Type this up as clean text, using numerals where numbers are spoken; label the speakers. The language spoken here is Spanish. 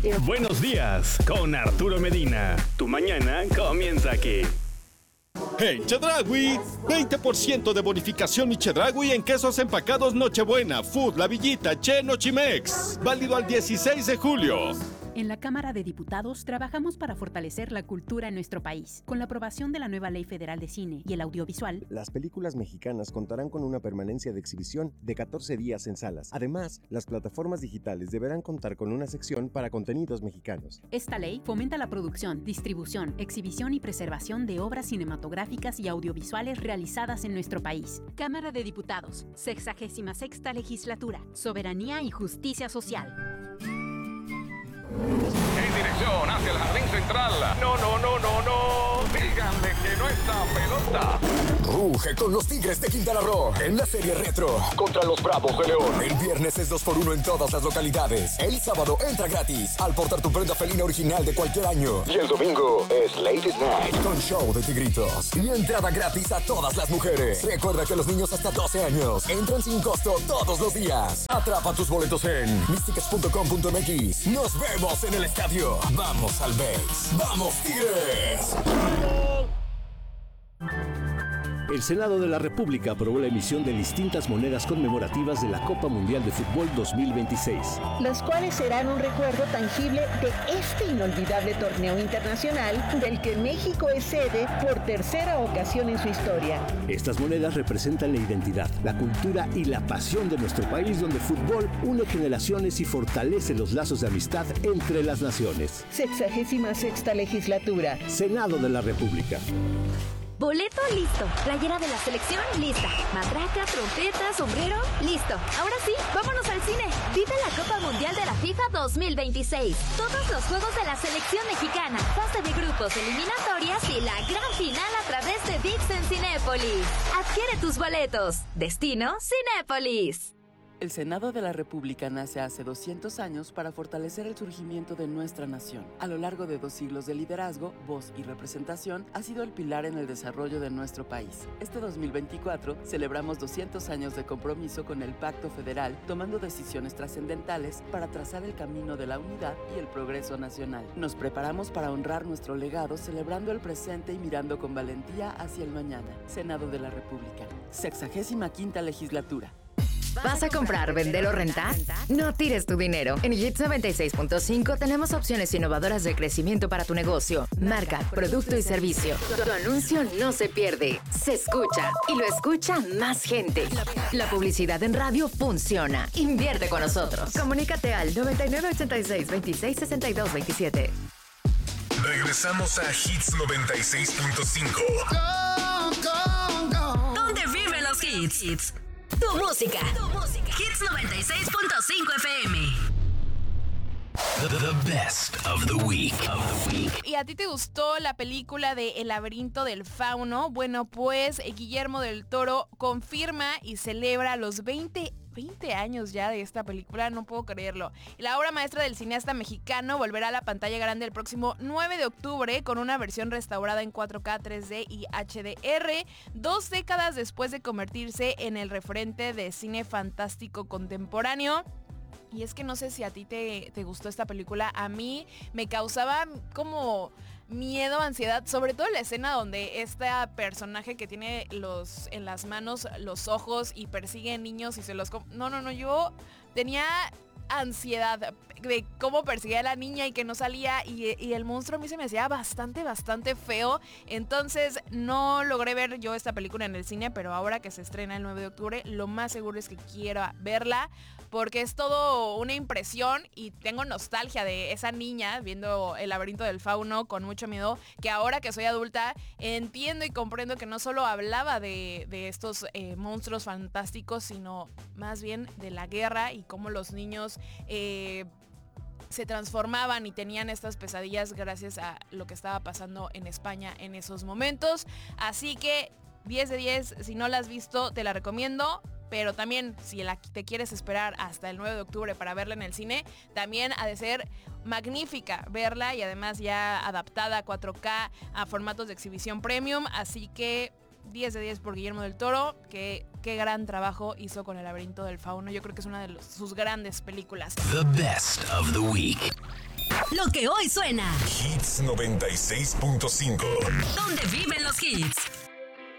Speaker 1: Buenos días con Arturo Medina. Tu mañana comienza aquí.
Speaker 2: En Chedraui, 20% de bonificación mi Chedraui en quesos empacados Nochebuena, Food, La Villita, Che, Nochimex. Válido al 16 de julio.
Speaker 3: En la Cámara de Diputados trabajamos para fortalecer la cultura en nuestro país. Con la aprobación de la nueva Ley Federal de Cine y el Audiovisual,
Speaker 4: las películas mexicanas contarán con una permanencia de exhibición de 14 días en salas. Además, las plataformas digitales deberán contar con una sección para contenidos mexicanos.
Speaker 3: Esta ley fomenta la producción, distribución, exhibición y preservación de obras cinematográficas y audiovisuales realizadas en nuestro país. Cámara de Diputados, 66ª Legislatura, Soberanía y Justicia Social.
Speaker 5: En dirección hacia el jardín central. No. Díganle que no está pelota.
Speaker 6: Ruge con los Tigres de Quintana Roo en la serie retro contra los Bravos de León. El viernes es 2x1 en todas las localidades. El sábado entra gratis al portar tu prenda felina original de cualquier año. Y el domingo es Ladies Night con show de tigritos y entrada gratis a todas las mujeres. Recuerda que los niños hasta 12 años entran sin costo todos los días. Atrapa tus boletos en mistickets.com.mx. Nos vemos en el estadio. Vamos al Base. ¡Vamos, Tigres!
Speaker 1: El Senado de la República aprobó la emisión de distintas monedas conmemorativas de la Copa Mundial de Fútbol 2026.
Speaker 7: Las cuales serán un recuerdo tangible de este inolvidable torneo internacional del que México es sede por tercera ocasión en su historia.
Speaker 1: Estas monedas representan la identidad, la cultura y la pasión de nuestro país, donde el fútbol une generaciones y fortalece los lazos de amistad entre las naciones.
Speaker 7: 66ª Legislatura.
Speaker 1: Senado de la República.
Speaker 8: Boleto listo. Playera de la selección lista. Matraca, trompeta, sombrero listo. Ahora sí, vámonos al cine. Vive la Copa Mundial de la FIFA 2026. Todos los juegos de la selección mexicana, fase de grupos, eliminatorias y la gran final a través de ViX en Cinépolis. Adquiere tus boletos. Destino Cinépolis.
Speaker 9: El Senado de la República nace hace 200 años para fortalecer el surgimiento de nuestra nación. A lo largo de 2 siglos de liderazgo, voz y representación, ha sido el pilar en el desarrollo de nuestro país. Este 2024 celebramos 200 años de compromiso con el Pacto Federal, tomando decisiones trascendentales para trazar el camino de la unidad y el progreso nacional. Nos preparamos para honrar nuestro legado, celebrando el presente y mirando con valentía hacia el mañana. Senado de la República, 65ª Legislatura.
Speaker 10: ¿Vas a comprar, vender o rentar? No tires tu dinero. En Hits 96.5 tenemos opciones innovadoras de crecimiento para tu negocio, marca, producto y servicio. Tu anuncio no se pierde, se escucha y lo escucha más gente. La publicidad en radio funciona. Invierte con nosotros. Comunícate al 9986-266227.
Speaker 11: Regresamos a Hits 96.5.
Speaker 12: ¿Dónde viven los hits? Tu música. Hits 96.5 FM.
Speaker 11: The best of the week.
Speaker 13: ¿Y a ti te gustó la película de El laberinto del fauno? Bueno, pues Guillermo del Toro confirma y celebra los 20 años ya de esta película, no puedo creerlo. La obra maestra del cineasta mexicano volverá a la pantalla grande el próximo 9 de octubre con una versión restaurada en 4K, 3D y HDR, 2 décadas después de convertirse en el referente de cine fantástico contemporáneo. Y es que no sé si a ti te gustó esta película. A mí me causaba como miedo, ansiedad, sobre todo la escena donde este personaje que tiene en las manos los ojos y persigue niños y se los... No, yo tenía ansiedad de cómo perseguía a la niña y que no salía, y el monstruo a mí se me hacía bastante feo. Entonces no logré ver yo esta película en el cine, pero ahora que se estrena el 9 de octubre lo más seguro es que quiera verla, porque es todo una impresión y tengo nostalgia de esa niña viendo El laberinto del fauno con mucho miedo, que ahora que soy adulta entiendo y comprendo que no solo hablaba de estos monstruos fantásticos, sino más bien de la guerra y cómo los niños se transformaban y tenían estas pesadillas gracias a lo que estaba pasando en España en esos momentos. Así que 10 de 10, si no la has visto te la recomiendo. Pero también, si te quieres esperar hasta el 9 de octubre para verla en el cine, también ha de ser magnífica verla, y además ya adaptada a 4K, a formatos de exhibición premium. Así que 10 de 10 por Guillermo del Toro, que qué gran trabajo hizo con El laberinto del fauno. Yo creo que es una de sus grandes películas.
Speaker 11: The best of the week.
Speaker 12: Lo que hoy suena.
Speaker 11: Hits 96.5.
Speaker 12: ¿Dónde viven los hits?